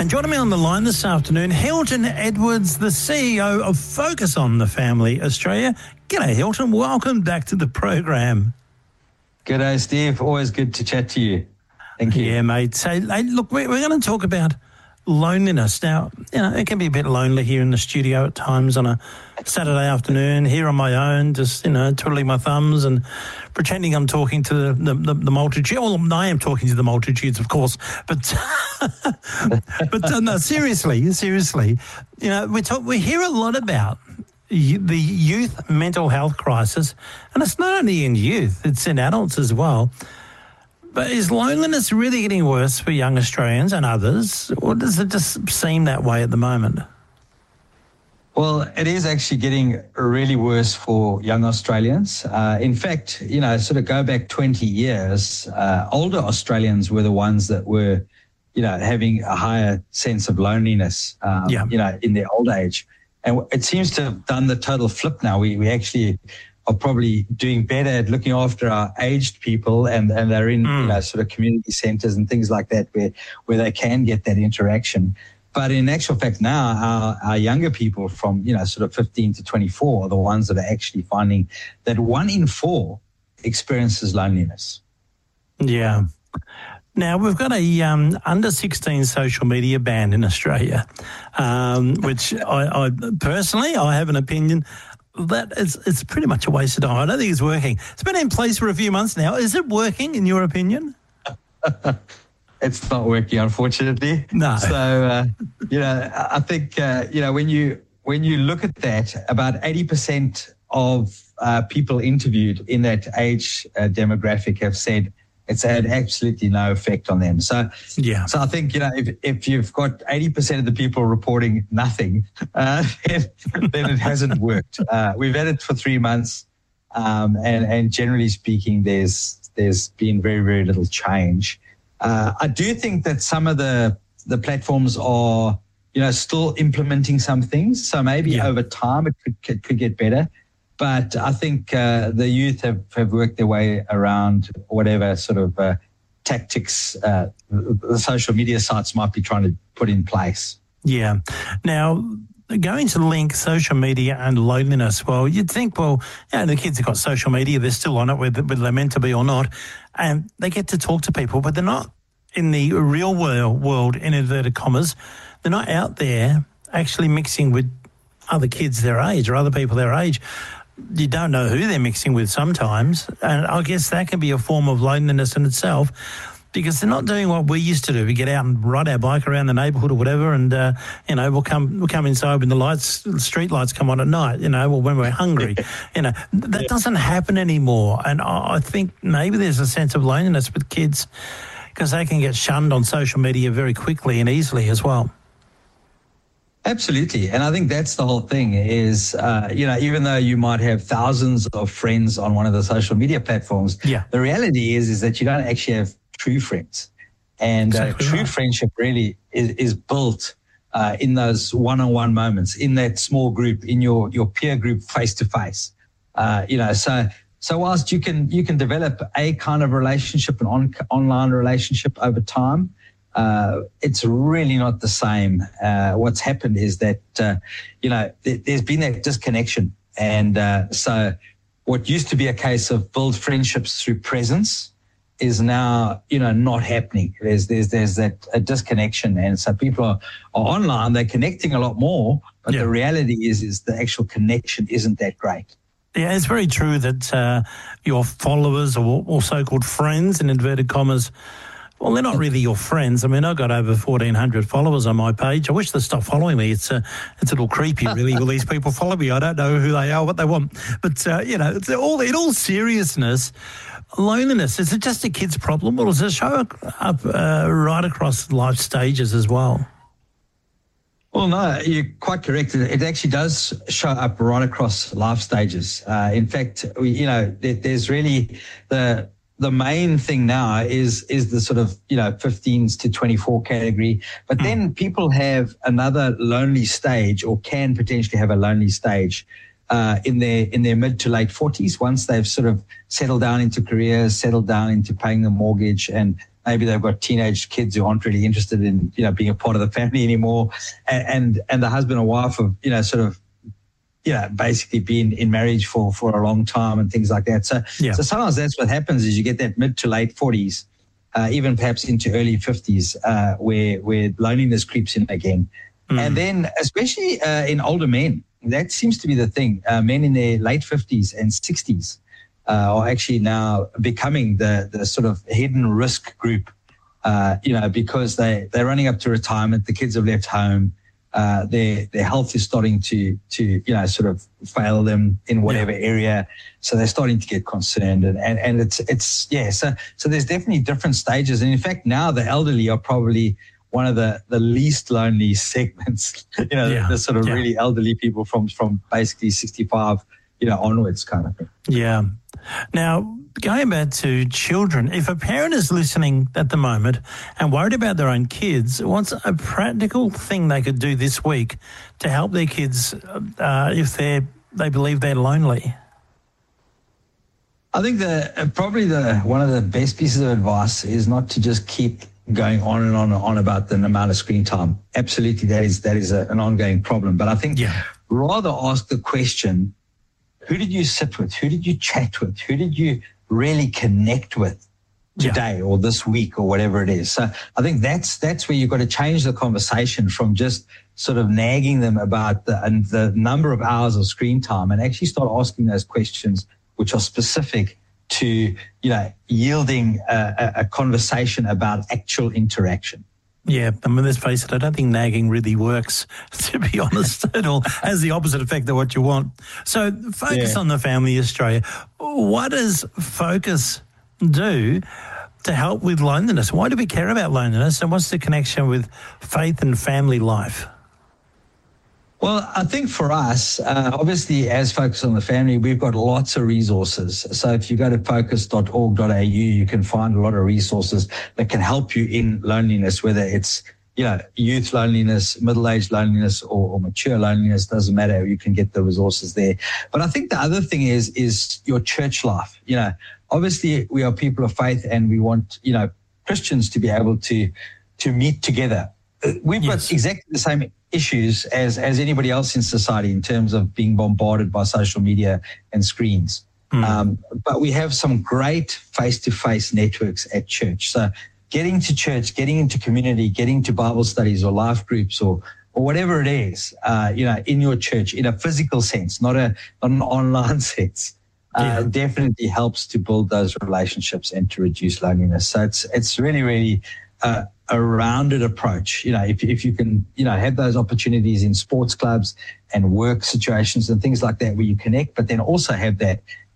And joining me on the line this afternoon, Hilton Edwards, the CEO of Focus on the Family Australia. G'day, Hilton. Welcome back to the program. G'day, Steve. Always good to chat to you. Thank you. Yeah, mate. So, look, we're going to talk about loneliness. Now, you know, it can be a bit lonely here in the studio at times on a Saturday afternoon, here on my own, just, you know, twiddling my thumbs and pretending I'm talking to the multitude. Well, I am talking to the multitudes, of course, but no, seriously, you know, we hear a lot about the youth mental health crisis, and it's not only in youth, it's in adults as well. But is loneliness really getting worse for young Australians and others, or does it just seem that way at the moment? Well, it is actually getting really worse for young Australians. In fact, you know, sort of go back 20 years, older Australians were the ones that were, you know, having a higher sense of loneliness, you know, in their old age. And it seems to have done the total flip now. We actually are probably doing better at looking after our aged people, and they're in you know, sort of community centres and things like that where they can get that interaction. But in actual fact now, our younger people from, you know, sort of 15 to 24 are the ones that are actually finding that 1 in 4 experiences loneliness. Yeah. Now, we've got a under 16 social media ban in Australia, which I personally, I have an opinion that it's pretty much a waste of time. I don't think it's working. It's been in place for a few months now. Is it working, in your opinion? It's not working, unfortunately. No. So, you know, I think, you know, when you look at that, about 80% of people interviewed in that age demographic have said it's had absolutely no effect on them. So, yeah. So I think, you know, if you've got 80% of the people reporting nothing, then it hasn't worked. We've had it for 3 months, and generally speaking, there's been very, very little change. I do think that some of the platforms are, you know, still implementing some things. So maybe over time it could get better. But I think the youth have worked their way around whatever sort of tactics the social media sites might be trying to put in place. Yeah. Now, going to link social media and loneliness, well, you'd think, well, you know, the kids have got social media, they're still on it, whether they're meant to be or not, and they get to talk to people, but they're not in the real world, in inverted commas. They're not out there actually mixing with other kids their age or other people their age. You don't know who they're mixing with sometimes, and I guess that can be a form of loneliness in itself, because they're not doing what we used to do. We get out and ride our bike around the neighbourhood or whatever, and you know, we'll come inside when the street lights come on at night, you know, or when we're hungry. You know, that doesn't happen anymore, and I think maybe there's a sense of loneliness with kids because they can get shunned on social media very quickly and easily as well. Absolutely. And I think that's the whole thing is, you know, even though you might have thousands of friends on one of the social media platforms, the reality is that you don't actually have true friends. And true friendship really is built in those one-on-one moments, in that small group, in your peer group face-to-face. You know, so whilst you can develop a kind of relationship, an online relationship over time, it's really not the same. What's happened is that, you know, there's been that disconnection. And so what used to be a case of build friendships through presence is now, you know, not happening. There's that a disconnection. And so people are online, they're connecting a lot more, but the reality is the actual connection isn't that great. Yeah, it's very true that your followers or so-called friends, in inverted commas, well, they're not really your friends. I mean, I've got over 1,400 followers on my page. I wish they'd stop following me. It's a little creepy, really. Will these people follow me? I don't know who they are, what they want. But, you know, in all seriousness, loneliness, is it just a kid's problem, or does it show up right across life stages as well? Well, no, you're quite correct. It actually does show up right across life stages. In fact, you know, there's really the main thing now is the sort of, you know, 15s to 24 category. But then people have another lonely stage, or can potentially have a lonely stage in their mid to late 40s, once they've sort of settled down into careers, settled down into paying the mortgage, and maybe they've got teenage kids who aren't really interested in, being a part of the family anymore. And the husband or wife have, sort of, basically been in marriage for a long time and things like that. So sometimes that's what happens is you get that mid to late 40s, even perhaps into early 50s, where loneliness creeps in again. And then especially in older men, that seems to be the thing. Men in their late 50s and 60s are actually now becoming the sort of hidden risk group, because they're running up to retirement. The kids have left home. Their health is starting to sort of fail them in whatever area. So they're starting to get concerned. And it's so there's definitely different stages. And in fact, now the elderly are probably one of the least lonely segments, the sort of really elderly people from basically 65, onwards kind of thing. Yeah. Now, going back to children, if a parent is listening at the moment and worried about their own kids, what's a practical thing they could do this week to help their kids if they believe they're lonely? I think probably one of the best pieces of advice is not to just keep going on and on and on about the amount of screen time. Absolutely, that is an ongoing problem. But I think rather ask the question, who did you sit with? Who did you chat with? Who did you really connect with today or this week or whatever it is? So I think that's where you've got to change the conversation from just sort of nagging them about the number of hours of screen time and actually start asking those questions which are specific to, yielding a conversation about actual interaction. Yeah, I mean, let's face it, I don't think nagging really works, to be honest. It all has the opposite effect of what you want. So focus on the family, Australia. What does Focus do to help with loneliness? Why do we care about loneliness, and what's the connection with faith and family life? Well, I think for us, obviously, as Focus on the Family, we've got lots of resources. So if you go to focus.org.au, you can find a lot of resources that can help you in loneliness, whether it's, youth loneliness, middle-aged loneliness, or mature loneliness, doesn't matter. You can get the resources there. But I think the other thing is your church life. Obviously, we are people of faith and we want, Christians to be able to meet together. We've got exactly the same issues as anybody else in society in terms of being bombarded by social media and screens. But we have some great face-to-face networks at church. So getting to church, getting into community, getting to Bible studies or life groups or whatever it is, in your church in a physical sense, not an online sense, definitely helps to build those relationships and to reduce loneliness. So it's really, really a rounded approach. If you can, have those opportunities in sports clubs and work situations and things like that where you connect, but then also have that